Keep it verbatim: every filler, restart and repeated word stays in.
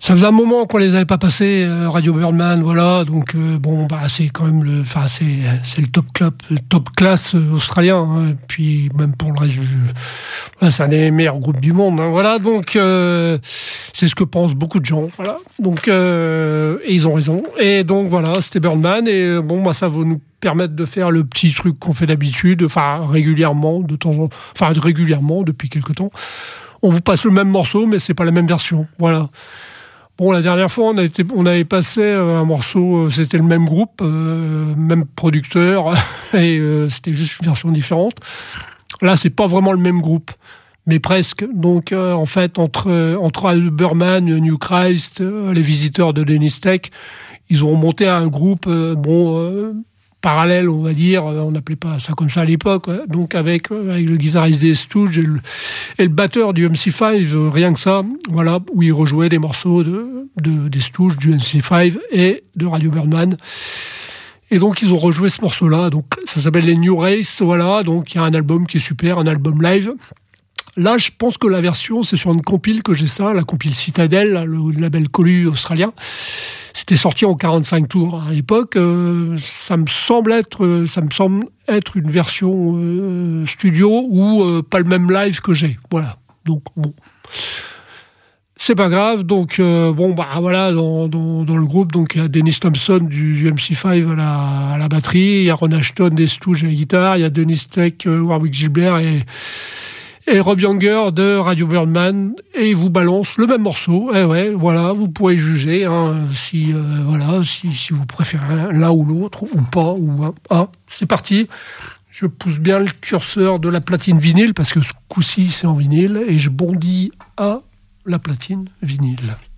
Ça faisait un moment qu'on les avait pas passés, euh, Radio Birdman, voilà. Donc euh, bon, bah c'est quand même le, enfin c'est c'est le top club, le top class euh, australien. Hein, et puis même pour le reste, du, ouais, c'est un des meilleurs groupes du monde. Hein, voilà, donc euh, c'est ce que pensent beaucoup de gens. Voilà. Donc euh, et ils ont raison. Et donc voilà, c'était Birdman. Et bon, bah ça va nous permettre de faire le petit truc qu'on fait d'habitude, enfin régulièrement, de temps en, enfin régulièrement depuis quelque temps. On vous passe le même morceau, mais c'est pas la même version. Voilà. Bon, la dernière fois, on, a été, on avait passé un morceau, c'était le même groupe, euh, même producteur, et euh, c'était juste une version différente. Là, c'est pas vraiment le même groupe, mais presque. Donc, euh, en fait, entre, entre Birdman, New Christ, euh, les visiteurs de Dennis Tech, ils ont monté un groupe, euh, bon... Euh, parallèle, on va dire, on n'appelait pas ça comme ça à l'époque, ouais. Donc avec, avec le guitariste des Stooges et le, et le batteur du M C cinq, rien que ça, voilà, où ils rejouaient des morceaux de, de, des Stooges, du M C cinq et de Radio Birdman. Et donc ils ont rejoué ce morceau-là, donc ça s'appelle les New Race, voilà, donc il y a un album qui est super, un album live. Là, je pense que la version, c'est sur une compile que j'ai ça, la compile Citadel, le label connu australien. C'était sorti en quarante-cinq tours à l'époque. Euh, ça me semble être, ça me semble être une version euh, studio ou euh, pas le même live que j'ai. Voilà. Donc bon, c'est pas grave. Donc euh, bon bah voilà, dans, dans, dans le groupe, donc il y a Dennis Thompson du, du M C cinq à la, à la batterie, il y a Ron Ashton des Stooges à la guitare, il y a Dennis Tech, euh, Warwick Gilbert et et Rob Younger de Radio Birdman, et il vous balance le même morceau. Et ouais, voilà, vous pourrez juger hein, si, euh, voilà, si, si vous préférez l'un ou l'autre, ou pas, ou un. Ah, c'est parti. Je pousse bien le curseur de la platine vinyle, parce que ce coup-ci, c'est en vinyle, et je bondis à la platine vinyle.